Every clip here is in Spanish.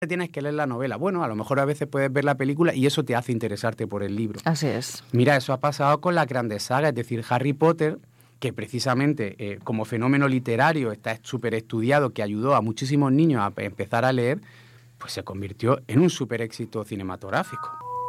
tienes que leer la novela. Bueno, a lo mejor a veces puedes ver la película y eso te hace interesarte por el libro. Así es. Mira, eso ha pasado con las grandes sagas, es decir, Harry Potter, que precisamente como fenómeno literario está súper estudiado, que ayudó a muchísimos niños a empezar a leer, pues se convirtió en un súper éxito cinematográfico.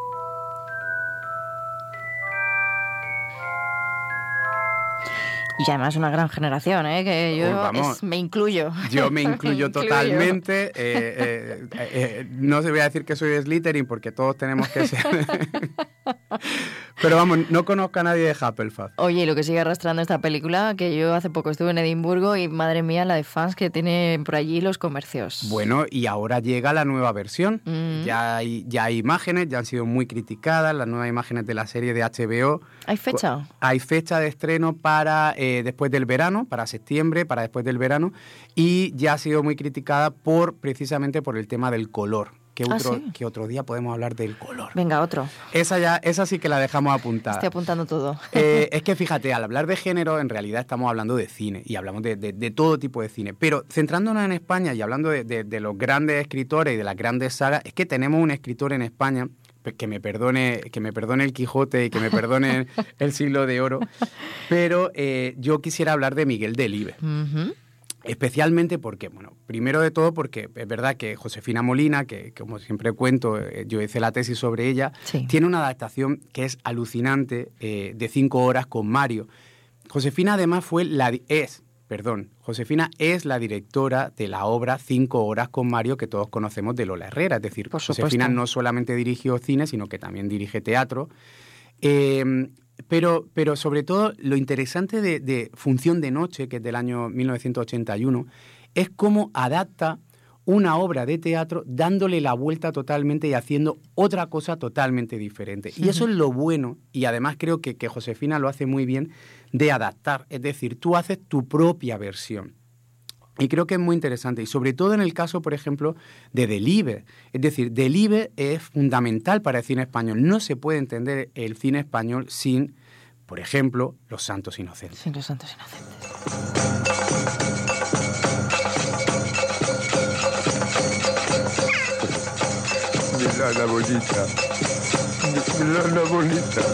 Y además una gran generación, ¿eh? Que yo me incluyo. Yo me incluyo totalmente. No se voy a decir que soy Slytherin porque todos tenemos que ser... Pero vamos, no conozco a nadie de Hufflepuff. Oye, y lo que sigue arrastrando esta película, que yo hace poco estuve en Edimburgo y madre mía, la de fans que tienen por allí los comercios. Bueno, y ahora llega la nueva versión. Ya hay imágenes, ya han sido muy criticadas, las nuevas imágenes de la serie de HBO. ¿Hay fecha? Hay fecha de estreno para después del verano, para septiembre, para después del verano, y ya ha sido muy criticada precisamente por el tema del color. Que otro día podemos hablar del color. Venga, otro. Esa sí que la dejamos apuntada. Estoy apuntando todo. Es que fíjate, al hablar de género, en realidad estamos hablando de cine y hablamos de todo tipo de cine. Pero centrándonos en España y hablando de los grandes escritores y de las grandes sagas, es que tenemos un escritor en España, que me perdone el Quijote y que me perdone el Siglo de Oro, pero yo quisiera hablar de Miguel Delibes. Uh-huh. Especialmente porque, bueno, primero de todo porque es verdad que Josefina Molina, que como siempre cuento, yo hice la tesis sobre ella, sí, tiene una adaptación que es alucinante, de 5 horas con Mario. Josefina además Josefina es la directora de la obra 5 horas con Mario que todos conocemos de Lola Herrera, es decir, Josefina no solamente dirigió cine, sino que también dirige teatro. Pero sobre todo lo interesante de Función de Noche, que es del año 1981, es cómo adapta una obra de teatro dándole la vuelta totalmente y haciendo otra cosa totalmente diferente. Y eso es lo bueno, y además creo que Josefina lo hace muy bien, de adaptar. Es decir, tú haces tu propia versión. Y creo que es muy interesante, y sobre todo en el caso, por ejemplo, de Delibes. Es decir, Delibes es fundamental para el cine español. No se puede entender el cine español sin, por ejemplo, Los Santos Inocentes. Sin Los Santos Inocentes. Milana bonita. Milana bonita.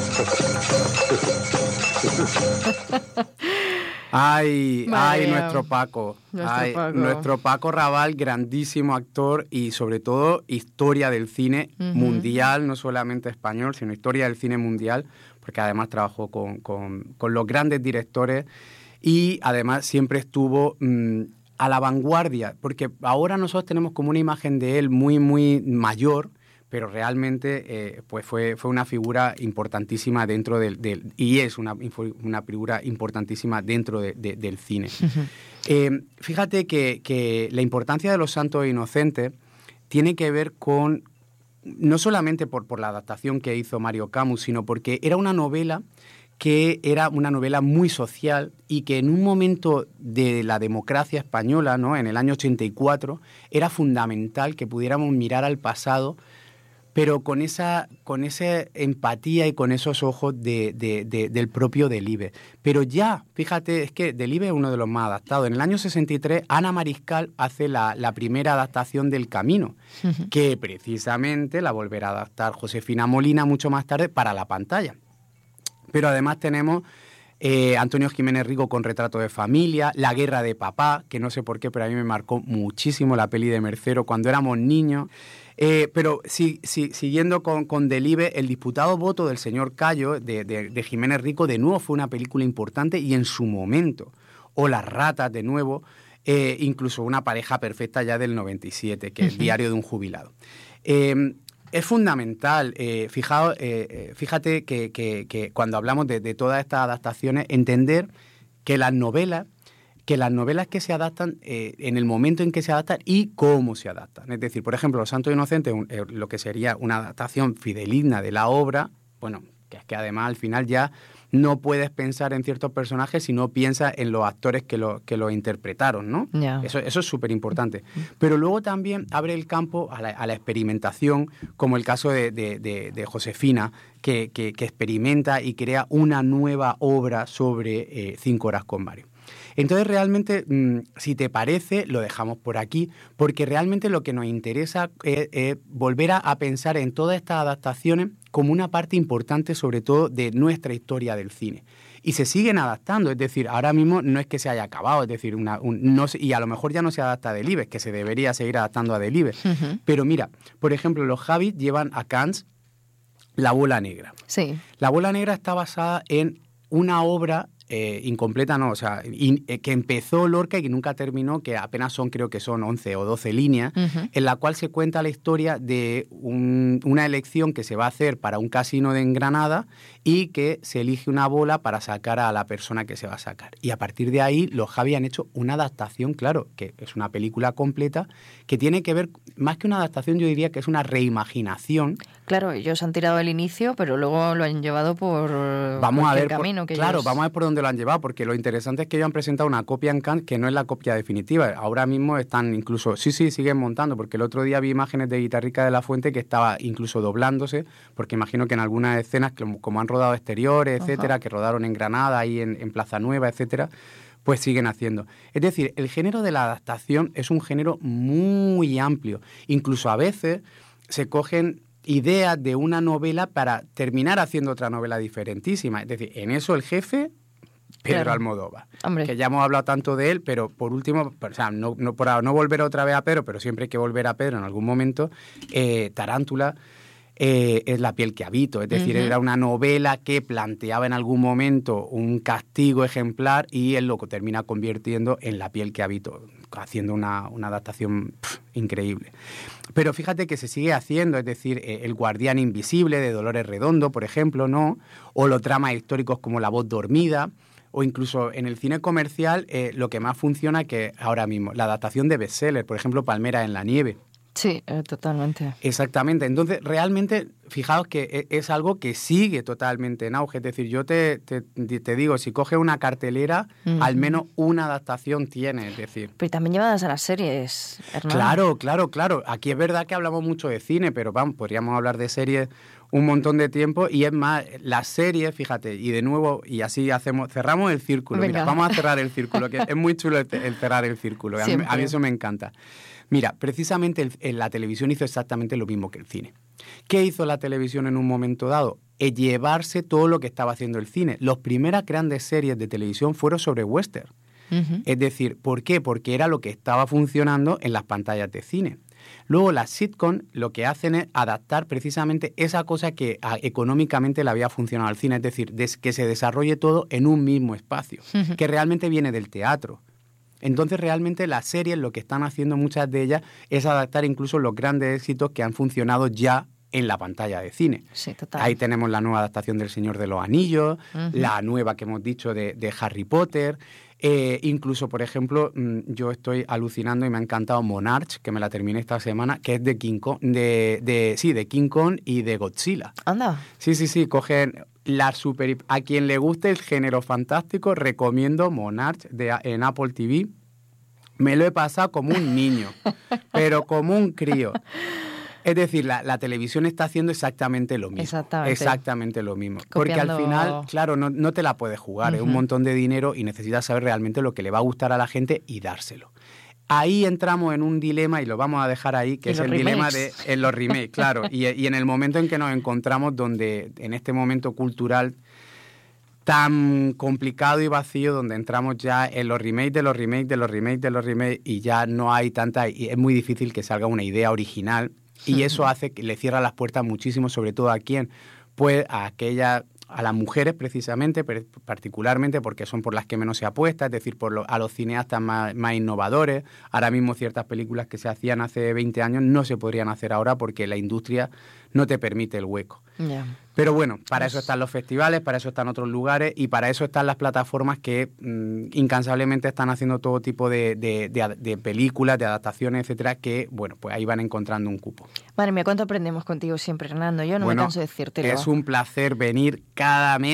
Ay, nuestro Paco. Nuestro Paco Raval, grandísimo actor y sobre todo historia del cine mundial, no solamente español, sino historia del cine mundial, porque además trabajó con los grandes directores y además siempre estuvo a la vanguardia, porque ahora nosotros tenemos como una imagen de él muy, muy mayor, pero realmente pues fue una figura importantísima dentro y es una figura importantísima dentro del cine. Fíjate que la importancia de Los Santos Inocentes tiene que ver con, no solamente por la adaptación que hizo Mario Camus, sino porque era una novela que era una novela muy social y que en un momento de la democracia española, ¿no?, en el año 84, era fundamental que pudiéramos mirar al pasado, pero con esa empatía y con esos ojos del propio Delibes. Pero ya, fíjate, es que Delibes es uno de los más adaptados. En el año 63, Ana Mariscal hace la primera adaptación del Camino, que precisamente la volverá a adaptar Josefina Molina mucho más tarde para la pantalla. Pero además tenemos Antonio Jiménez Rico con Retrato de Familia, La Guerra de Papá, que no sé por qué, pero a mí me marcó muchísimo la peli de Mercero cuando éramos niños. Pero siguiendo con Delibes, El disputado voto del señor Cayo, de Jiménez Rico, de nuevo fue una película importante y en su momento. O Las ratas, de nuevo, incluso Una pareja perfecta ya del 97, que es El diario de un jubilado. Es fundamental, fíjate que cuando hablamos de todas estas adaptaciones, entender que las novelas que se adaptan en el momento en que se adaptan y cómo se adaptan. Es decir, por ejemplo, Los Santos Inocentes, lo que sería una adaptación fidedigna de la obra, bueno, que es que además al final ya no puedes pensar en ciertos personajes si no piensas en los actores que lo interpretaron, ¿no? Yeah. Eso es súper importante. Pero luego también abre el campo a la experimentación, como el caso de Josefina, que experimenta y crea una nueva obra sobre 5 horas con Mario. Entonces realmente, si te parece, lo dejamos por aquí, porque realmente lo que nos interesa es volver a pensar en todas estas adaptaciones como una parte importante, sobre todo, de nuestra historia del cine. Y se siguen adaptando, es decir, ahora mismo no es que se haya acabado, es decir, y a lo mejor ya no se adapta a Delibes, que se debería seguir adaptando a Delibes. Pero mira, por ejemplo, los Javis llevan a Cannes La Bola Negra. Sí. La Bola Negra está basada en una obra incompleta, no, o sea, que empezó Lorca y que nunca terminó, que apenas creo que son 11 o 12 líneas, en la cual se cuenta la historia de una elección que se va a hacer para un casino en Granada y que se elige una bola para sacar a la persona que se va a sacar. Y a partir de ahí los Javi han hecho una adaptación, claro, que es una película completa, que tiene que ver, más que una adaptación, yo diría que es una reimaginación. Claro, ellos han tirado el inicio, pero luego lo han llevado por el camino que claro, ellos... vamos a ver por dónde lo han llevado, porque lo interesante es que ellos han presentado una copia en Cannes que no es la copia definitiva. Ahora mismo están incluso, siguen montando, porque el otro día vi imágenes de Guitarrica de la Fuente que estaba incluso doblándose, porque imagino que en algunas escenas, como han rodado exteriores, etcétera, que rodaron en Granada, ahí en Plaza Nueva, etcétera, pues siguen haciendo. Es decir, el género de la adaptación es un género muy amplio. Incluso a veces se cogen ideas de una novela para terminar haciendo otra novela diferentísima. Es decir, en eso el jefe, Pedro Almodóvar, que ya hemos hablado tanto de él, pero por último, o sea, no por no volver otra vez a Pedro, pero siempre hay que volver a Pedro en algún momento, Tarántula es La piel que habito, es decir, era una novela que planteaba en algún momento un castigo ejemplar y él lo termina convirtiendo en La piel que habito, haciendo una adaptación increíble. Pero fíjate que se sigue haciendo, es decir, El guardián invisible de Dolores Redondo, por ejemplo, ¿no? O los dramas históricos como La voz dormida, o incluso en el cine comercial lo que más funciona que ahora mismo, la adaptación de bestseller, por ejemplo, Palmeras en la nieve. Sí, totalmente. Exactamente. Entonces, realmente, fijaos que es algo que sigue totalmente en auge. Es decir, yo te digo, si coges una cartelera, al menos una adaptación tiene, es decir... Pero también llevadas a las series, Hernán. Claro. Aquí es verdad que hablamos mucho de cine, pero vamos, podríamos hablar de series un montón de tiempo. Y es más, las series, fíjate, y de nuevo, y así cerramos el círculo. Mira, vamos a cerrar el círculo, que es muy chulo el cerrar el círculo. A mí eso me encanta. Mira, precisamente la televisión hizo exactamente lo mismo que el cine. ¿Qué hizo la televisión en un momento dado? Llevarse todo lo que estaba haciendo el cine. Las primeras grandes series de televisión fueron sobre western. Es decir, ¿por qué? Porque era lo que estaba funcionando en las pantallas de cine. Luego las sitcom lo que hacen es adaptar precisamente esa cosa que económicamente le había funcionado al cine, es decir, que se desarrolle todo en un mismo espacio, que realmente viene del teatro. Entonces, realmente las series lo que están haciendo muchas de ellas es adaptar incluso los grandes éxitos que han funcionado ya en la pantalla de cine. Sí, total. Ahí tenemos la nueva adaptación del Señor de los Anillos, la nueva que hemos dicho de Harry Potter, incluso, por ejemplo, yo estoy alucinando y me ha encantado Monarch, que me la terminé esta semana, que es de King Kong, de King Kong y de Godzilla. Anda. Sí, cogen... A quien le guste el género fantástico, recomiendo Monarch en Apple TV. Me lo he pasado como un niño, pero como un crío. Es decir, la televisión está haciendo exactamente lo mismo. Exactamente lo mismo. Porque al final, claro, no te la puedes jugar. Es un montón de dinero y necesitas saber realmente lo que le va a gustar a la gente y dárselo. Ahí entramos en un dilema, y lo vamos a dejar ahí, que es el dilema en los remakes, claro. Y en el momento en que nos encontramos, donde en este momento cultural tan complicado y vacío, donde entramos ya en los remakes de los remakes de los remakes de los remakes, y ya no hay tanta... Y es muy difícil que salga una idea original, y eso hace que le cierra las puertas muchísimo, sobre todo a quién, pues a las mujeres precisamente, particularmente porque son por las que menos se apuesta, es decir, a los cineastas más innovadores. Ahora mismo ciertas películas que se hacían hace 20 años no se podrían hacer ahora porque la industria no te permite el hueco. Yeah. Pero bueno, para eso están los festivales, para eso están otros lugares y para eso están las plataformas que incansablemente están haciendo todo tipo de películas, de adaptaciones, etcétera, que, bueno, pues ahí van encontrando un cupo. Madre mía, ¿cuánto aprendemos contigo siempre, Hernando? Yo no me canso de decírtelo. Es un placer venir cada mes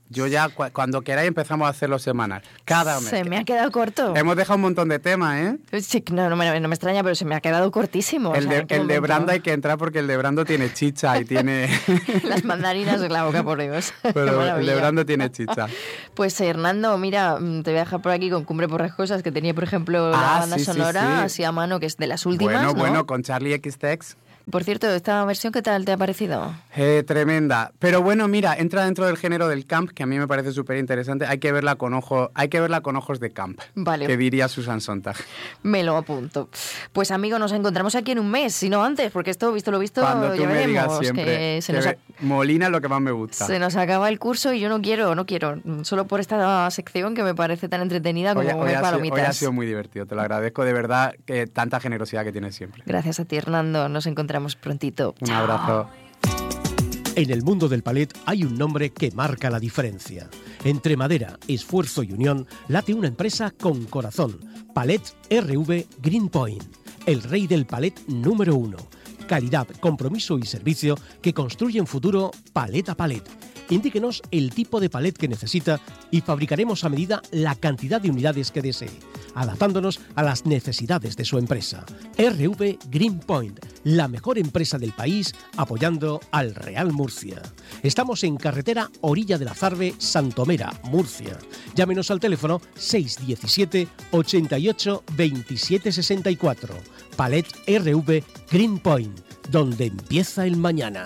Yo ya, cuando queráis, empezamos a hacerlo semanal. Cada mes. Se me ha quedado corto. Hemos dejado un montón de temas, ¿eh? Sí, no me extraña, pero se me ha quedado cortísimo. El de Brando hay que entrar porque el de Brando tiene chicha y tiene... Las mandarinas de la boca, por Dios. Pero el de Brando tiene chicha. Pues Hernando, mira, te voy a dejar por aquí con Cumbre Borrascosas, que tenía, por ejemplo, la banda sonora así a mano, que es de las últimas, Bueno, con Charlie XTX. Por cierto, ¿esta versión qué tal te ha parecido? Tremenda. Pero bueno, mira, entra dentro del género del camp, que a mí me parece súper interesante. Hay que verla con ojos de camp. Vale. Que diría Susan Sontag. Me lo apunto. Pues amigo, nos encontramos aquí en un mes, si no antes, porque esto, visto lo visto, cuando tú ya me veremos. Digas siempre, Que Molina es lo que más me gusta. Se nos acaba el curso y yo no quiero, solo por esta sección que me parece tan entretenida como comer palomitas. Hoy ha sido muy divertido, te lo agradezco de verdad, que tanta generosidad que tienes siempre. Gracias a ti, Hernando. Nos encontramos prontito. Un abrazo. En el mundo del palet hay un nombre que marca la diferencia. Entre madera, esfuerzo y unión late una empresa con corazón. Palet RV Greenpoint, el rey del palet número 1. Calidad, compromiso y servicio que construyen futuro palet a palet. Indíquenos el tipo de palet que necesita y fabricaremos a medida la cantidad de unidades que desee, adaptándonos a las necesidades de su empresa. RV Greenpoint, la mejor empresa del país, apoyando al Real Murcia. Estamos en carretera Orilla de la Zarbe, Santomera, Murcia. Llámenos al teléfono 617 88 27 64. Palet RV Greenpoint, donde empieza el mañana.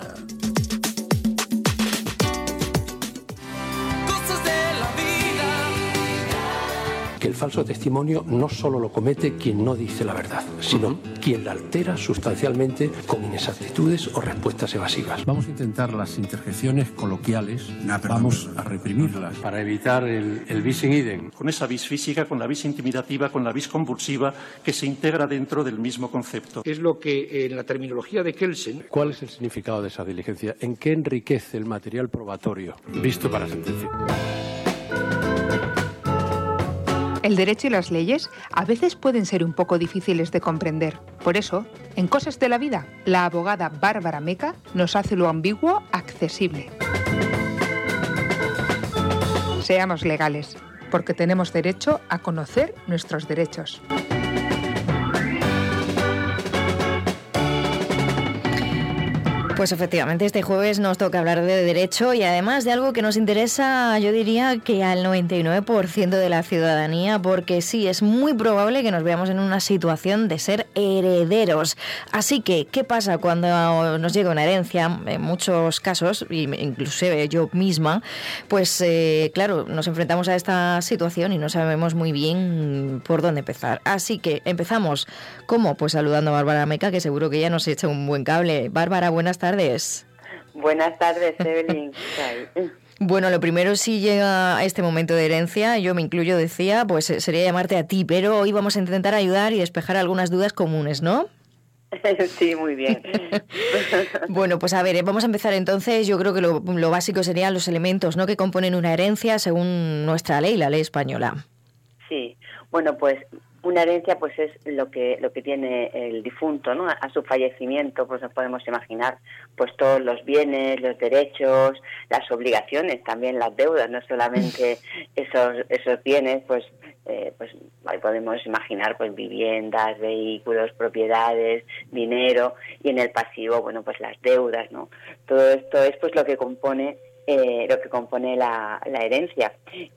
Que el falso testimonio no solo lo comete quien no dice la verdad, sino quien la altera sustancialmente con inexactitudes o respuestas evasivas. Vamos a intentar las interjecciones coloquiales, vamos a reprimirlas. Para evitar el bis in idem. Con esa vis física, con la vis intimidativa, con la vis convulsiva, que se integra dentro del mismo concepto. Es lo que en la terminología de Kelsen... ¿Cuál es el significado de esa diligencia? ¿En qué enriquece el material probatorio visto para sentencia? El derecho y las leyes a veces pueden ser un poco difíciles de comprender. Por eso, en Cosas de la Vida, la abogada Bárbara Meca nos hace lo ambiguo accesible. Seamos legales, porque tenemos derecho a conocer nuestros derechos. Pues efectivamente, este jueves nos toca hablar de derecho y además de algo que nos interesa, yo diría que al 99% de la ciudadanía, porque sí, es muy probable que nos veamos en una situación de ser herederos. Así que, ¿qué pasa cuando nos llega una herencia? En muchos casos, inclusive yo misma, pues claro, nos enfrentamos a esta situación y no sabemos muy bien por dónde empezar. Así que empezamos, ¿cómo? Pues saludando a Bárbara Meca, que seguro que ya nos echa un buen cable. Bárbara, buenas tardes. Buenas tardes, Evelyn. Bueno, lo primero, si llega a este momento de herencia, yo me incluyo, decía, pues sería llamarte a ti, pero hoy vamos a intentar ayudar y despejar algunas dudas comunes, ¿no? Sí, muy bien. Bueno, pues a ver, vamos a empezar entonces. Yo creo que lo básico serían los elementos, ¿no?, que componen una herencia según nuestra ley, la ley española. Sí, bueno, pues una herencia pues es lo que tiene el difunto, ¿no? A su fallecimiento, pues nos podemos imaginar pues todos los bienes, los derechos, las obligaciones, también las deudas, no solamente esos bienes, pues ahí podemos imaginar pues viviendas, vehículos, propiedades, dinero, y en el pasivo, bueno, pues las deudas, ¿no? Todo esto es pues lo que compone la herencia.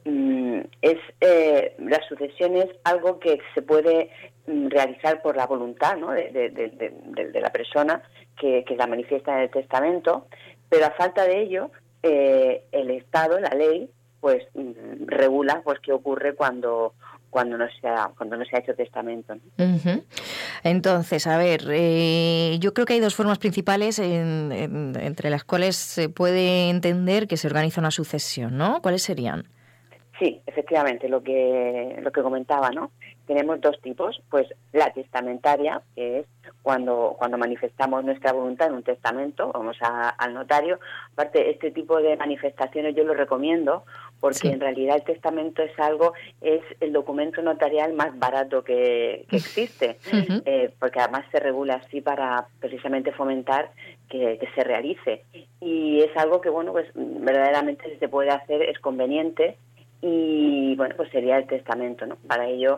La sucesión es algo que se puede realizar por la voluntad, ¿no?, de la persona que la manifiesta en el testamento, pero a falta de ello, el Estado, la ley, pues regula pues qué ocurre cuando no se ha hecho testamento, ¿no? Uh-huh. Entonces, a ver, yo creo que hay dos formas principales entre las cuales se puede entender que se organiza una sucesión, ¿no? ¿Cuáles serían? Sí, efectivamente, lo que comentaba, ¿no? Tenemos dos tipos, pues la testamentaria, que es cuando manifestamos nuestra voluntad en un testamento, vamos al notario. Aparte, este tipo de manifestaciones yo lo recomiendo porque en realidad el testamento es el documento notarial más barato que existe, porque además se regula así para precisamente fomentar que se realice. Y es algo que, bueno, pues verdaderamente si se puede hacer es conveniente. Y bueno, pues sería el testamento, ¿no? Para ello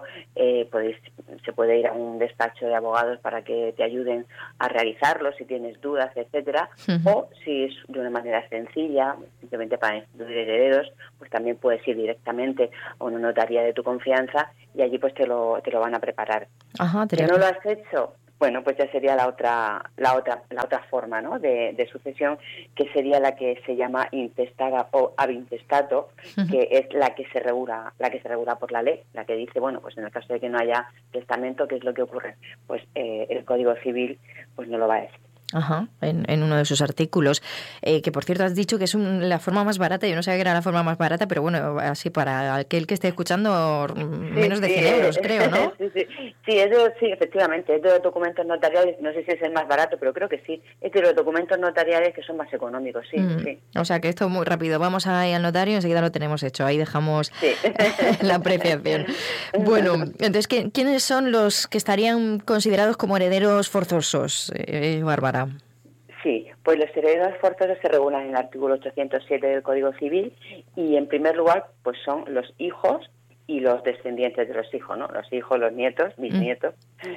se puede ir a un despacho de abogados para que te ayuden a realizarlo si tienes dudas, etcétera, o si es de una manera sencilla, simplemente para instituir herederos, pues también puedes ir directamente a una notaría de tu confianza y allí pues te lo van a preparar. Ajá, ¿Que no lo has hecho? Bueno, pues ya sería la otra forma, ¿no? de sucesión, que sería la que se llama intestada o ab intestato, que es la que se regula por la ley, la que dice, bueno, pues en el caso de que no haya testamento, ¿qué es lo que ocurre? Pues el Código Civil pues no lo va a decir. Ajá, en uno de sus artículos, que por cierto has dicho que es la forma más barata. Yo no sabía que era la forma más barata, pero bueno, así para aquel que esté escuchando, menos de 100 euros, creo, ¿no? Sí, efectivamente, es de los documentos notariales, no sé si es el más barato, pero creo que sí, es de los documentos notariales que son más económicos, sí. O sea que esto es muy rápido, vamos ahí al notario y enseguida lo tenemos hecho, ahí dejamos la apreciación. Bueno, entonces, ¿quiénes son los que estarían considerados como herederos forzosos, Bárbara? Sí, pues los herederos forzosos se regulan en el artículo 807 del Código Civil y en primer lugar pues son los hijos y los descendientes de los hijos, ¿no? Los hijos, los nietos, bisnietos.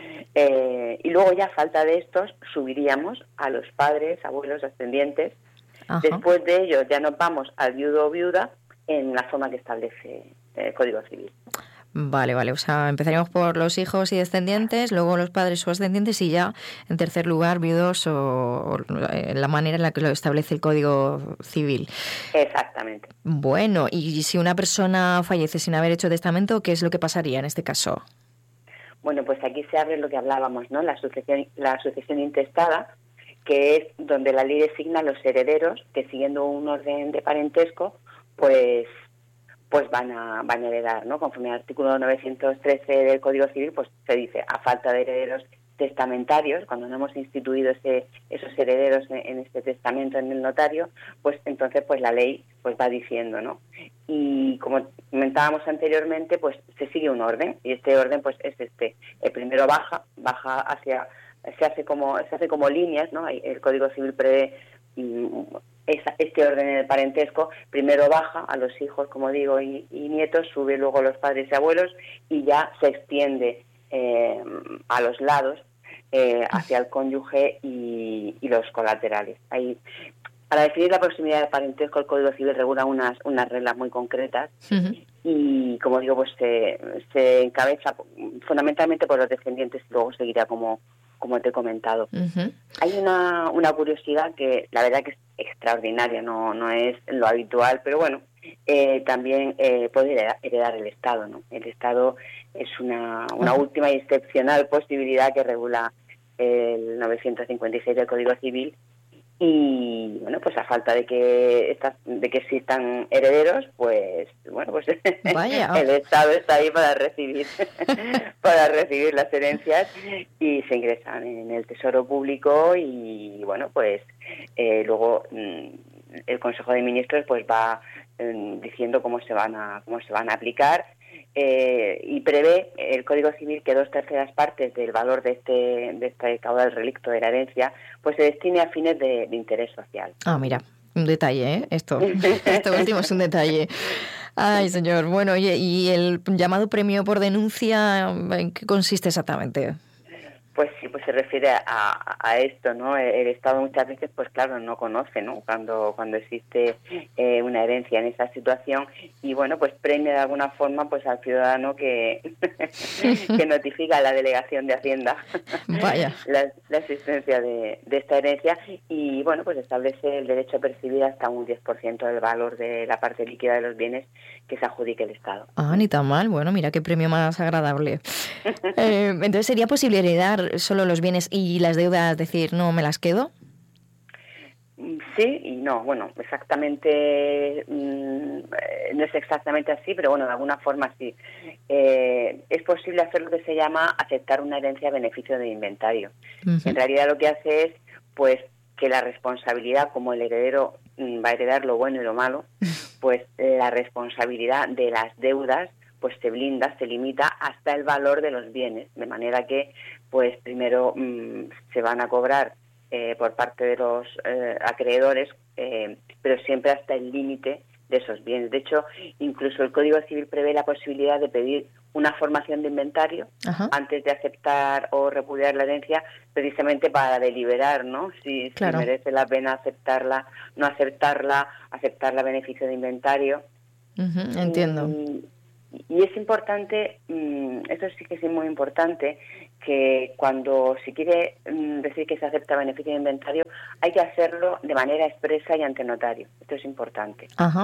Y luego ya a falta de estos subiríamos a los padres, abuelos, descendientes. Ajá. Después de ellos ya nos vamos al viudo o viuda en la forma que establece el Código Civil. Vale, o sea, empezaríamos por los hijos y descendientes, luego los padres o descendientes y ya, en tercer lugar, viudos o la manera en la que lo establece el Código Civil. Exactamente. Bueno, y si una persona fallece sin haber hecho testamento, ¿qué es lo que pasaría en este caso? Bueno, pues aquí se abre lo que hablábamos, ¿no? La sucesión intestada, que es donde la ley designa los herederos que, siguiendo un orden de parentesco, pues van a heredar, ¿no? Conforme al artículo 913 del Código Civil, pues se dice, a falta de herederos testamentarios, cuando no hemos instituido esos herederos en este testamento en el notario, pues entonces pues la ley pues va diciendo, ¿no? Y como comentábamos anteriormente, pues se sigue un orden, y este orden pues es el primero baja hacia, se hace como líneas, ¿no? El Código Civil prevé este orden en el parentesco, primero baja a los hijos, como digo, y nietos, sube luego a los padres y abuelos y ya se extiende a los lados hacia el cónyuge y los colaterales. Ahí, para definir la proximidad del parentesco, el Código Civil regula unas reglas muy concretas y, como digo, pues se encabeza fundamentalmente por los descendientes y luego seguirá como te he comentado. Hay una curiosidad que la verdad que es extraordinaria, no es lo habitual, pero bueno, también puede heredar el Estado, ¿no? El Estado es una última y excepcional posibilidad que regula el 956 del Código Civil y bueno, pues a falta de que existan herederos, pues bueno, pues el Estado está ahí para recibir las herencias y se ingresan en el Tesoro Público y bueno, pues luego el Consejo de Ministros pues va diciendo cómo se van a aplicar. Y prevé el Código Civil que 2/3 partes del valor de este caudal relicto de la herencia pues se destine a fines de interés social. Ah, mira, un detalle, ¿eh? Esto último es un detalle. Ay, señor. Bueno, oye, ¿y el llamado premio por denuncia en qué consiste exactamente? Pues sí, pues se refiere a esto, ¿no? El Estado muchas veces, pues claro, no conoce, ¿no? Cuando existe una herencia en esa situación y bueno, pues premia de alguna forma pues al ciudadano que notifica a la Delegación de Hacienda Vaya. la existencia de esta herencia y bueno, pues establece el derecho a percibir hasta un 10% del valor de la parte líquida de los bienes que se adjudique el Estado. Ah, ni tan mal. Bueno, mira qué premio más agradable. Entonces, ¿sería posible heredar solo los bienes y las deudas, decir, no me las quedo? Sí y no. Bueno, exactamente no es exactamente así, pero bueno, de alguna forma sí. Es posible hacer lo que se llama aceptar una herencia a beneficio de inventario. En realidad lo que hace es pues que la responsabilidad, como el heredero va a heredar lo bueno y lo malo, pues la responsabilidad de las deudas pues se blinda, se limita hasta el valor de los bienes, de manera que pues primero se van a cobrar por parte de los acreedores, pero siempre hasta el límite de esos bienes. De hecho, incluso el Código Civil prevé la posibilidad de pedir una formación de inventario antes de aceptar o repudiar la herencia, precisamente para deliberar, ¿no? Si merece la pena aceptarla, no aceptarla, aceptarla a beneficio de inventario. Entiendo. Y es importante, eso sí que es muy importante, que cuando se quiere decir que se acepta beneficio de inventario, hay que hacerlo de manera expresa y ante notario. Esto es importante.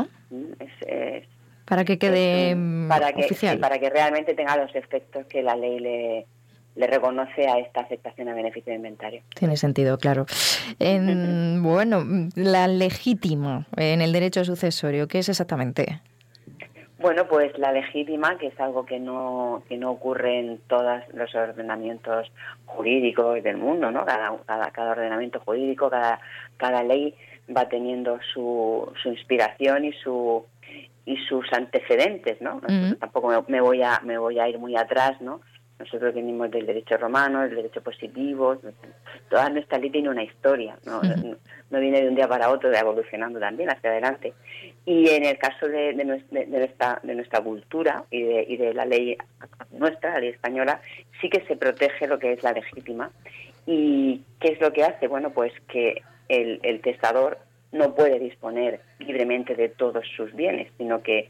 Para que quede oficial. Sí, para que realmente tenga los efectos que la ley le reconoce a esta aceptación a beneficio de inventario. Tiene sentido, claro. Bueno, la legítima en el derecho sucesorio, ¿qué es exactamente? Bueno, pues la legítima, que es algo que no ocurre en todos los ordenamientos jurídicos del mundo, ¿no? Cada ordenamiento jurídico, cada ley va teniendo su inspiración y sus antecedentes, ¿no? Tampoco me voy a ir muy atrás, ¿no? Nosotros venimos del derecho romano, del derecho positivo, toda nuestra ley tiene una historia, no viene de un día para otro, evolucionando también hacia adelante. Y en el caso de nuestra cultura y de la ley nuestra, la ley española, sí que se protege lo que es la legítima. ¿Y qué es lo que hace? Bueno, pues que el testador no puede disponer libremente de todos sus bienes, sino que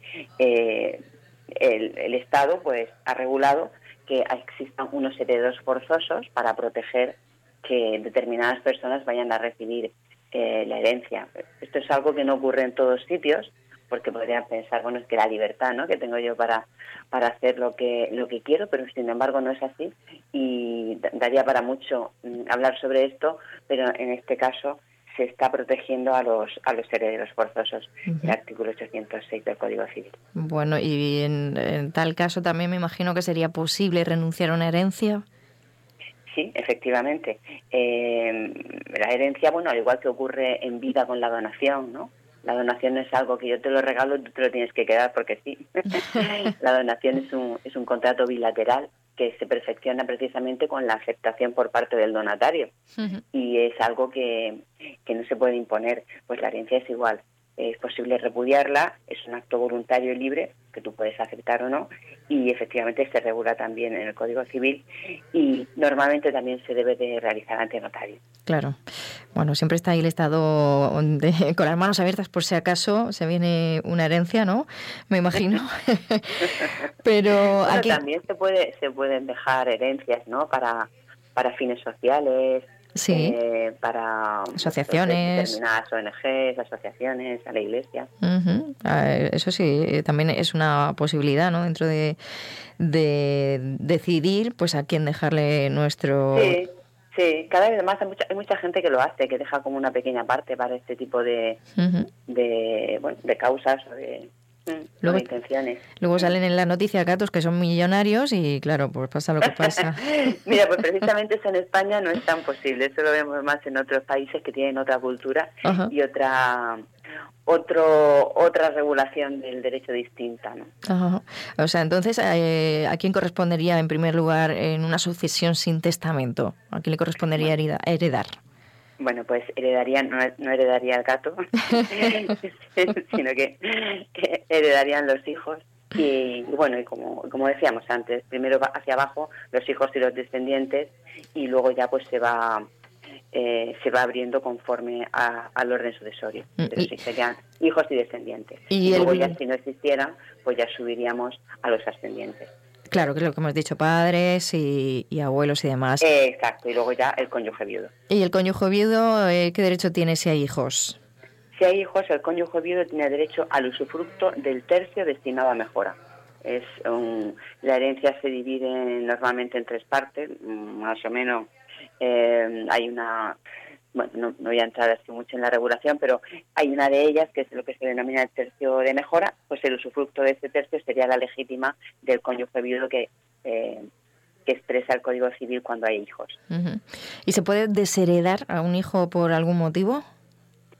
el Estado pues ha regulado que existan unos herederos forzosos para proteger que determinadas personas vayan a recibir la herencia. Esto es algo que no ocurre en todos sitios, porque podrían pensar, bueno, es que la libertad, ¿no?, que tengo yo para hacer lo que quiero, pero sin embargo no es así, y daría para mucho hablar sobre esto, pero en este caso se está protegiendo a los herederos forzosos, el artículo 806 del Código Civil. Bueno, y en tal caso también me imagino que sería posible renunciar a una herencia. Sí, efectivamente. La herencia, bueno, al igual que ocurre en vida con la donación, ¿no? La donación no es algo que yo te lo regalo y tú te lo tienes que quedar porque sí. La donación es un contrato bilateral que se perfecciona precisamente con la aceptación por parte del donatario. Y es algo que no se puede imponer. Pues la herencia es igual. Es posible repudiarla, es un acto voluntario y libre que tú puedes aceptar o no, y efectivamente se regula también en el Código Civil y normalmente también se debe de realizar ante notario. Claro. Bueno, siempre está ahí el Estado con las manos abiertas por si acaso se viene una herencia, ¿no? Me imagino. Pero bueno, aquí también se pueden dejar herencias, ¿no? Para fines sociales. Sí. Para asociaciones, determinadas ONGs, asociaciones, a la Iglesia. Eso sí, también es una posibilidad, ¿no? Dentro de decidir, pues a quién dejarle nuestro. Sí, cada vez más hay mucha gente que lo hace, que deja como una pequeña parte para este tipo de causas o de intenciones. Luego salen en la noticia gatos que son millonarios y claro, pues pasa lo que pasa. Mira, pues precisamente eso en España no es tan posible, eso lo vemos más en otros países que tienen otra cultura y otra regulación del derecho distinta, ¿no? O sea, entonces, ¿a quién correspondería en primer lugar en una sucesión sin testamento? ¿A quién le correspondería heredar? Bueno, pues no heredaría el gato, sino que heredarían los hijos. Y bueno, y como decíamos antes, primero hacia abajo los hijos y los descendientes, y luego ya pues se va abriendo conforme al orden sucesorio. Pero sí, serían hijos y descendientes. Y luego ya si no existieran, pues ya subiríamos a los ascendientes. Claro, que es lo que hemos dicho, padres y abuelos y demás. Exacto, y luego ya el cónyuge viudo. ¿Y el cónyuge viudo qué derecho tiene si hay hijos? Si hay hijos, el cónyuge viudo tiene derecho al usufructo del tercio destinado a mejora. La herencia se divide normalmente en 3 partes, más o menos. Hay una... Bueno, no voy a entrar así mucho en la regulación, pero hay una de ellas que es lo que se denomina el tercio de mejora, pues el usufructo de ese tercio sería la legítima del cónyuge viudo que expresa el Código Civil cuando hay hijos. ¿Y se puede desheredar a un hijo por algún motivo?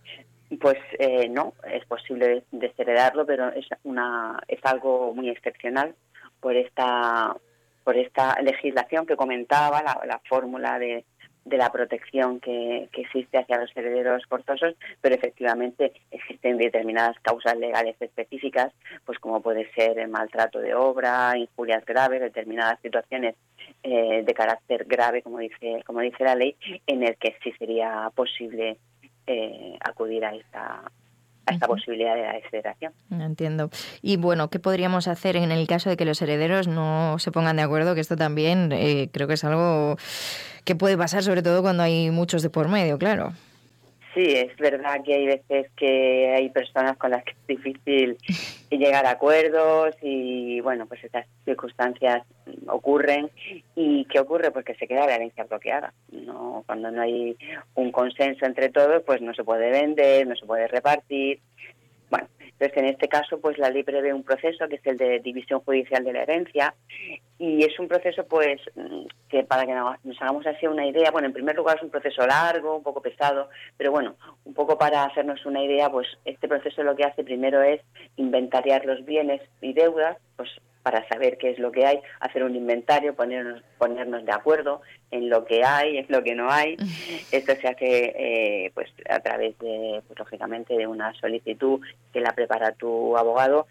Pues no, es posible desheredarlo, pero es algo muy excepcional por esta legislación que comentaba, la fórmula de la protección que existe hacia los herederos forzosos, pero efectivamente existen determinadas causas legales específicas, pues como puede ser el maltrato de obra, injurias graves, determinadas situaciones de carácter grave, como dice la ley, en el que sí sería posible acudir a esta posibilidad de la desheredación. Entiendo. Y bueno, ¿qué podríamos hacer en el caso de que los herederos no se pongan de acuerdo? Que esto también creo que es algo que puede pasar, sobre todo cuando hay muchos de por medio, claro. Sí, es verdad que hay veces que hay personas con las que es difícil llegar a acuerdos y, bueno, pues estas circunstancias ocurren. ¿Y qué ocurre? Pues que se queda la herencia bloqueada. No, cuando no hay un consenso entre todos, pues no se puede vender, no se puede repartir. Bueno, entonces en este caso, pues la ley prevé un proceso que es el de división judicial de la herencia, y es un proceso, pues, que para que nos hagamos así una idea, bueno, en primer lugar es un proceso largo, un poco pesado, pero bueno, un poco para hacernos una idea, pues este proceso lo que hace primero es inventariar los bienes y deudas, pues para saber qué es lo que hay, hacer un inventario, ponernos de acuerdo en lo que hay, en lo que no hay. Esto se hace pues a través de, pues, lógicamente, de una solicitud que la prepara tu abogado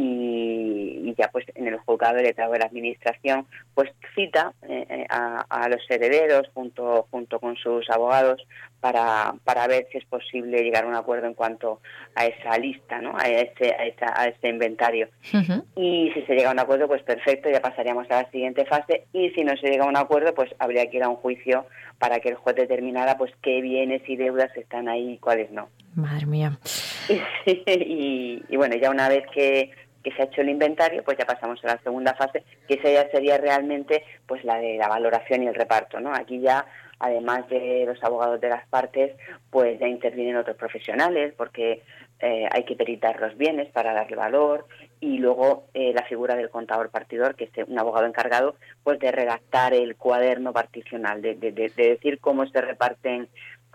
y ya pues en el juzgado letrado de la administración pues cita a los herederos junto con sus abogados para ver si es posible llegar a un acuerdo en cuanto a esa lista, ¿no? a ese inventario. Uh-huh. Y si se llega a un acuerdo, pues perfecto, ya pasaríamos a la siguiente fase, y si no se llega a un acuerdo, pues habría que ir a un juicio para que el juez determinara pues qué bienes y deudas están ahí y cuáles no. Madre mía. Y bueno, ya una vez que se ha hecho el inventario, pues ya pasamos a la segunda fase, que esa ya sería realmente pues la de la valoración y el reparto, ¿no? Aquí ya, además de los abogados de las partes, pues ya intervienen otros profesionales, porque hay que peritar los bienes para darle valor, y luego la figura del contador partidor, que es un abogado encargado pues de redactar el cuaderno particional, de decir cómo se reparten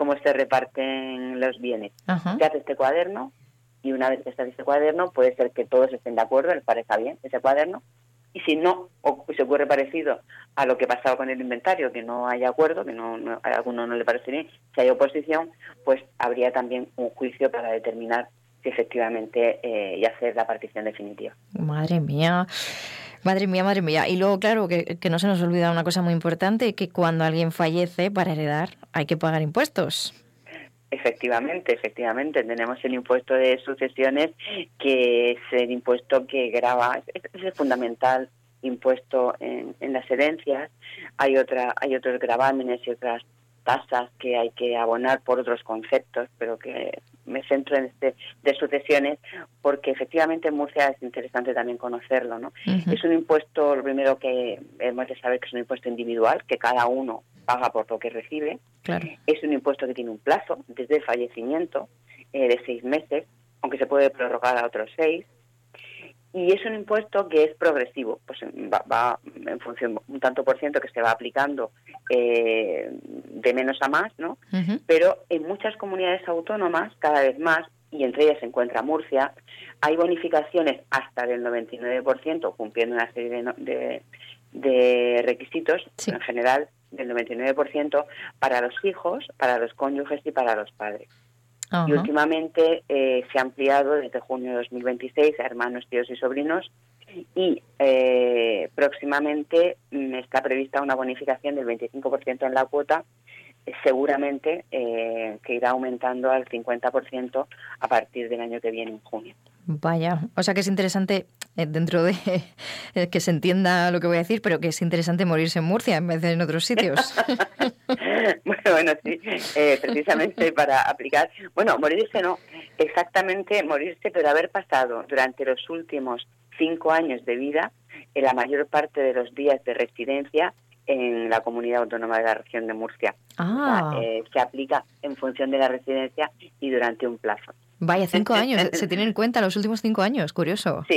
los bienes. Uh-huh. Se hace este cuaderno, y una vez que se hace este cuaderno, puede ser que todos estén de acuerdo, les parezca bien ese cuaderno, y si no, o se ocurre parecido a lo que pasaba con el inventario, que no haya acuerdo, que a alguno no le parece bien, si hay oposición, pues habría también un juicio para determinar si efectivamente y hacer la partición definitiva. Madre mía. Madre mía. Y luego, claro, que no se nos olvida una cosa muy importante, que cuando alguien fallece, para heredar hay que pagar impuestos. Efectivamente. Tenemos el impuesto de sucesiones, que es el impuesto que grava, es el fundamental impuesto en las herencias. Hay otros gravámenes y otras tasas que hay que abonar por otros conceptos, pero que me centro en este de sucesiones porque efectivamente en Murcia es interesante también conocerlo, ¿no? Uh-huh. Es un impuesto, lo primero que hemos de saber, que es un impuesto individual, que cada uno paga por lo que recibe. Claro. Es un impuesto que tiene un plazo desde el fallecimiento de 6 meses, aunque se puede prorrogar a otros 6. Y es un impuesto que es progresivo, pues va en función, un tanto por ciento que se va aplicando de menos a más, ¿no? Uh-huh. Pero en muchas comunidades autónomas, cada vez más, y entre ellas se encuentra Murcia, hay bonificaciones hasta del 99%, cumpliendo una serie de requisitos, sí, en general del 99%, para los hijos, para los cónyuges y para los padres. Uh-huh. Y últimamente se ha ampliado desde junio de 2026 a hermanos, tíos y sobrinos, y próximamente está prevista una bonificación del 25% en la cuota, seguramente que irá aumentando al 50% a partir del año que viene, en junio. Vaya, o sea que es interesante, dentro de que se entienda lo que voy a decir, pero que es interesante morirse en Murcia en vez de en otros sitios. Bueno, sí, precisamente para aplicar, bueno, morirse no, exactamente morirse, pero haber pasado durante los últimos 5 años de vida la mayor parte de los días de residencia en la comunidad autónoma de la región de Murcia. Ah. O sea, se aplica en función de la residencia y durante un plazo. Vaya, 5 años, se tienen en cuenta los últimos 5 años, curioso. Sí,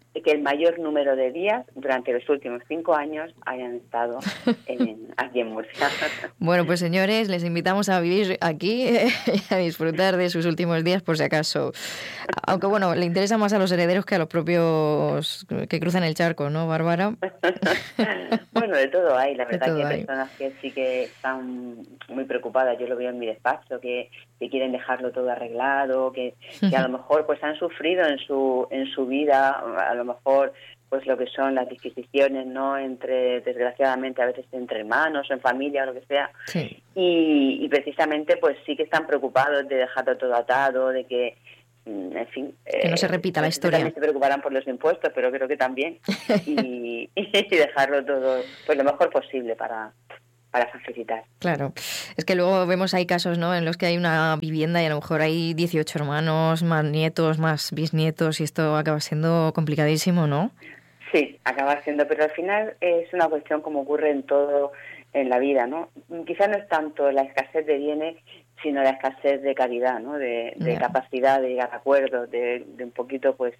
que el mayor número de días durante los últimos 5 años hayan estado aquí en Murcia. Bueno, pues señores, les invitamos a vivir aquí y a disfrutar de sus últimos días por si acaso. Aunque bueno, le interesa más a los herederos que a los propios que cruzan el charco, ¿no, Bárbara? Bueno, de todo hay. La verdad que hay personas que sí que están muy preocupadas. Yo lo veo en mi despacho, que quieren dejarlo todo arreglado, que a lo mejor pues han sufrido en su vida, a lo mejor pues lo que son las disquisiciones, ¿no? Desgraciadamente a veces entre hermanos o en familia o lo que sea. Sí. Y precisamente pues sí que están preocados de dejarlo todo atado, de que en fin, que no se repita la historia. También se preocuparán por los impuestos, pero creo que también y dejarlo todo pues lo mejor posible para facilitar. Claro, es que luego vemos hay casos, ¿no?, en los que hay una vivienda y a lo mejor hay 18 hermanos, más nietos, más bisnietos, y esto acaba siendo complicadísimo, ¿no? Sí, acaba siendo, pero al final es una cuestión como ocurre en todo en la vida, ¿no? Quizás no es tanto la escasez de bienes, sino la escasez de calidad, ¿no? De capacidad de llegar a acuerdos, de un poquito, pues,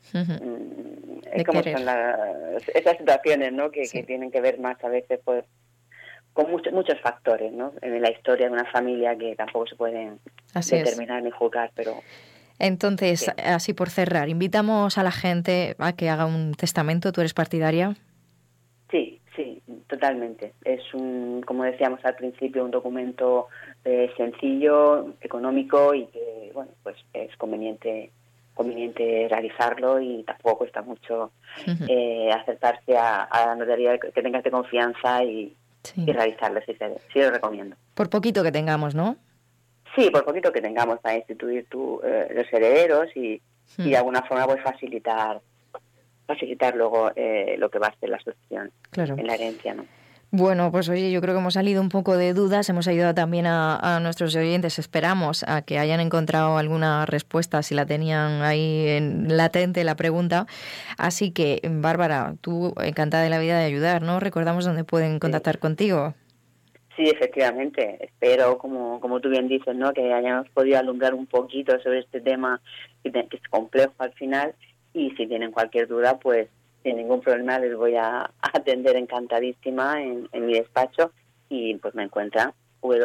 es como son esas situaciones, ¿no? Que tienen que ver más a veces, pues, con muchos factores, ¿no? En la historia de una familia que tampoco se pueden determinar ni juzgar, pero... Entonces, así por cerrar, invitamos a la gente a que haga un testamento. ¿Tú eres partidaria? Sí, totalmente. Es como decíamos al principio, un documento sencillo, económico y que, bueno, pues es conveniente realizarlo y tampoco cuesta mucho acercarse a la notaría que tengas de confianza y realizarlo, sí lo recomiendo. Por poquito que tengamos, ¿no? Sí, por poquito que tengamos para instituir los herederos y de alguna forma pues facilitar luego lo que va a ser la sucesión en la herencia, ¿no? Bueno, pues oye, yo creo que hemos salido un poco de dudas, hemos ayudado también a nuestros oyentes, esperamos a que hayan encontrado alguna respuesta si la tenían ahí en latente la pregunta. Así que, Bárbara, tú encantada de la vida de ayudar, ¿no? Recordamos dónde pueden contactar contigo. Sí, efectivamente. Espero, como tú bien dices, ¿no?, que hayamos podido alumbrar un poquito sobre este tema que es complejo al final, y si tienen cualquier duda, pues sin ningún problema les voy a atender encantadísima en mi despacho, y pues me encuentran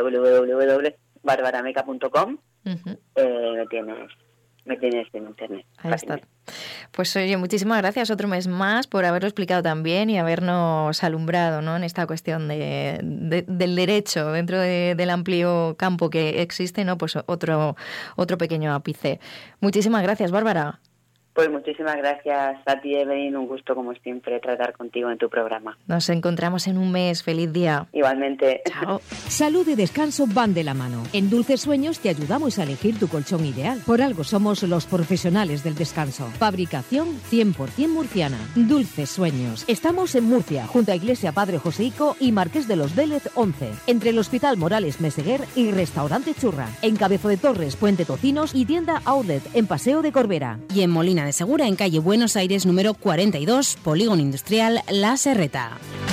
www.barbarameca.com. Me tienes en internet. Ahí está. Pues oye, muchísimas gracias otro mes más por haberlo explicado tan bien y habernos alumbrado, ¿no?, en esta cuestión del derecho dentro del amplio campo que existe, ¿no? Pues otro pequeño ápice. Muchísimas gracias, Bárbara. Pues muchísimas gracias a ti, Evelyn. Un gusto, como siempre, tratar contigo en tu programa. Nos encontramos en un mes. Feliz día. Igualmente. Chao. Salud y descanso van de la mano. En Dulces Sueños te ayudamos a elegir tu colchón ideal. Por algo somos los profesionales del descanso. Fabricación 100% murciana. Dulces Sueños. Estamos en Murcia, junto a Iglesia Padre Joseico y Marqués de los Vélez 11. Entre el Hospital Morales Meseguer y Restaurante Churra. En Cabezo de Torres, Puente Tocinos y tienda Outlet en Paseo de Corbera. Y en Molina de Segura, en calle Buenos Aires número 42, Polígono Industrial La Serreta.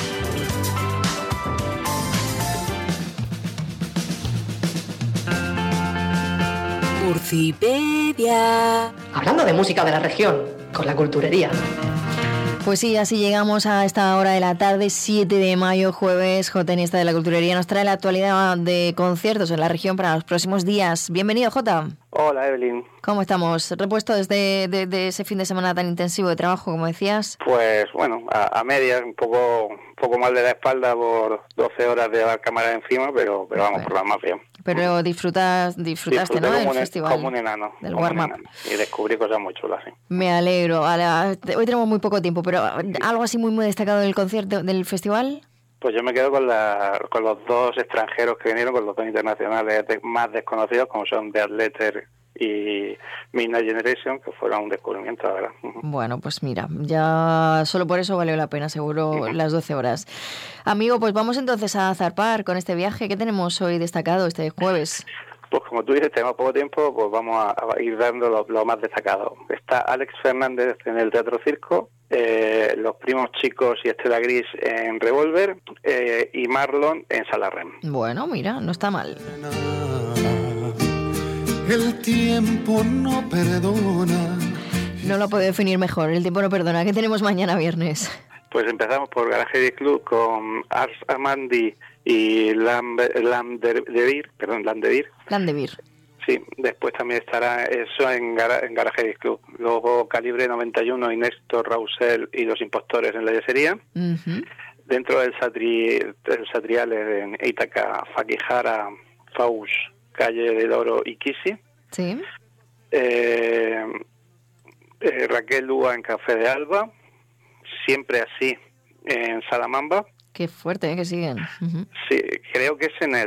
Urcipedia. Hablando de música de la región, con la culturería. Pues sí, así llegamos a esta hora de la tarde, 7 de mayo, jueves. Jotenista de la Culturería nos trae la actualidad de conciertos en la región para los próximos días. Bienvenido, Jota. Hola, Evelyn. ¿Cómo estamos? ¿Repuesto desde de ese fin de semana tan intensivo de trabajo, como decías? Pues bueno, a medias, un poco mal de la espalda por 12 horas de la cámara encima, pero vamos, por la más bien. Pero disfrutaste, ¿no?, del festival. Como un enano. Del warm-up. Y descubrí cosas muy chulas, sí. Me alegro. Hoy tenemos muy poco tiempo, pero ¿algo así muy destacado del concierto, del festival? Pues yo me quedo con los dos extranjeros que vinieron, con los dos internacionales más desconocidos, como son The Letter y Midnight Generation, que fueron un descubrimiento, la verdad. Bueno, pues mira, ya solo por eso valió la pena, seguro, las 12 horas. Amigo, pues vamos entonces a zarpar con este viaje. ¿Qué tenemos hoy destacado este jueves? Pues como tú dices, tenemos poco tiempo, pues vamos a ir dando lo más destacado. Está Alex Fernández en el Teatro Circo, Los Primos Chicos y Estela Gris en Revolver, y Marlon en Sala Rem. Bueno, mira, no está mal. El tiempo no perdona. No lo puedo definir mejor, el tiempo no perdona. ¿Qué tenemos mañana viernes? Pues empezamos por Garage Disc Club con Ars Amandi y Landevir. Sí, después también estará eso en Garage Disc Club. Luego Calibre 91 y Néstor Rausel y Los Impostores en la Yesería. Dentro del Satriales en Ítaca, Fakihara, Faus, Calle del Oro y Kisi. Sí. Raquel Lúa en Café de Alba. Siempre así en Salamamba. Qué fuerte, que siguen. Sí, creo que es en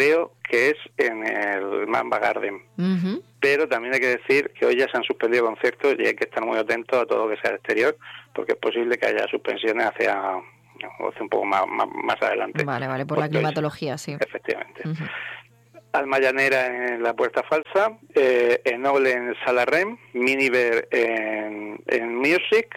el Mamba Garden. Pero también hay que decir que hoy ya se han suspendido conciertos y hay que estar muy atentos a todo lo que sea exterior, porque es posible que haya suspensiones hacia un poco más adelante. Vale, por la climatología, sí. Efectivamente. Alma Llanera en la Puerta Falsa, Enoble en Sala Rem, Miniver en Music,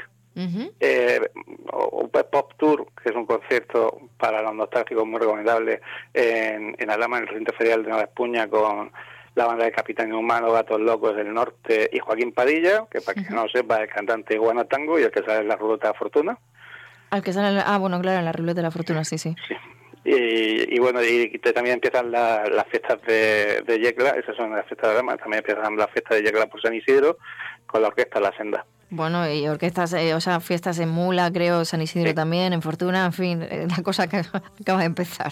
Pop Tour, que es un concierto para los nostálgicos muy recomendable en Alhama, en el recinto ferial de Nueva Espuña, con la banda de Capitán Humano, Gatos Locos del Norte y Joaquín Padilla, que para quien no lo sepa es cantante de Guana Tango y el que sale en La Ruleta de la Fortuna. Al que sale, bueno, claro, en La Ruleta de la Fortuna, sí. Y bueno, y también empiezan las fiestas de Yecla, esas son las fiestas de Alhama, también empiezan las fiestas de Yecla por San Isidro con la orquesta La Senda. Bueno, y orquestas, fiestas en Mula, creo, San Isidro también, en Fortuna, en fin, la cosa que acaba de empezar.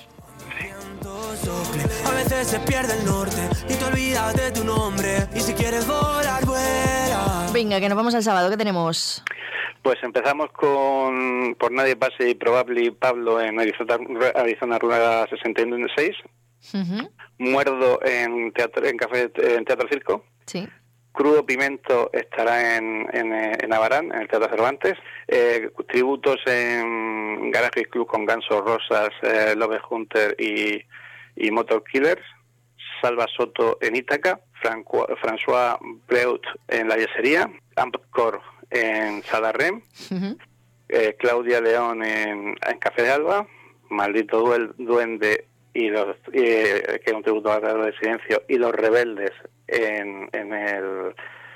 A veces se pierde el norte y te olvidas de tu nombre. Y si quieres volar, vuela. Venga, que nos vamos al sábado, ¿qué tenemos? Pues empezamos con Por Nadie Pase y Probably Pablo en Arizona Rueda 66. Muerdo en Teatro Circo. Sí. Crudo Pimento estará en Abarán, en el Teatro Cervantes. Tributos en Garage Club con Gansos Rosas, Love Hunter y Motor Killers. Salva Soto en Ítaca. François Breut en La Yesería. Ampcore en Sala Rem. Claudia León en Café de Alba. Maldito Duende y que es un tributo a la Guerra del Silencio, y Los Rebeldes en el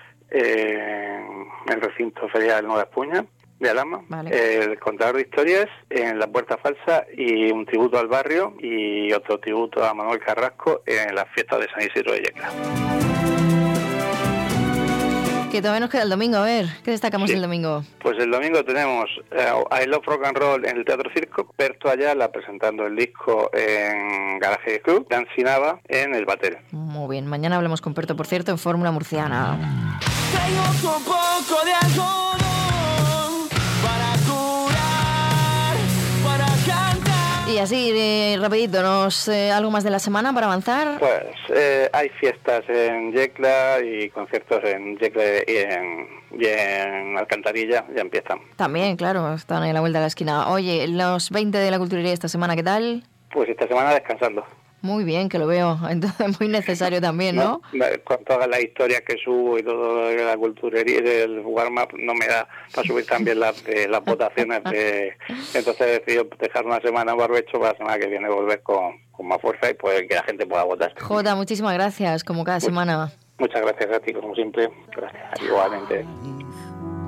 recinto ferial Nueva Espuña de Alhama. El Contador de Historias en La Puerta Falsa y un tributo al barrio y otro tributo a Manuel Carrasco en las fiestas de San Isidro de Yecla. Que todavía nos queda el domingo, a ver, ¿qué destacamos el domingo? Pues el domingo tenemos I Love Rock and Roll en el Teatro Circo, Berto Ayala presentando el disco en Garage Club, Dan Sinaba en el Batel. Muy bien, mañana hablamos con Berto, por cierto, en Fórmula Murciana. Tengo un poco de algodón para curar, para cantar. Y así, rapidito, ¿algo más de la semana para avanzar? Pues hay fiestas en Yecla y conciertos en Yecla y en Alcantarilla, ya empiezan. También, claro, están en la vuelta de la esquina. Oye, los 20 de la Culturería esta semana, ¿qué tal? Pues esta semana descansando. Muy bien, que lo veo. Entonces, muy necesario también, ¿no? Con todas las historias que subo y todo de la culturería y del warm-up, no me da para subir también las votaciones. Entonces he decidido dejar una semana en barbecho para la semana que viene volver con más fuerza y pues que la gente pueda votar. Jota, muchísimas gracias, como cada semana. Muchas gracias a ti, como siempre. Gracias, igualmente.